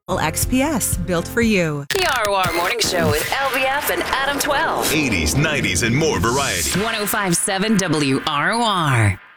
XPS, built for you. The ROR Morning Show with LBF and Adam 12. 80s, 90s, and more variety. 1057 WROR.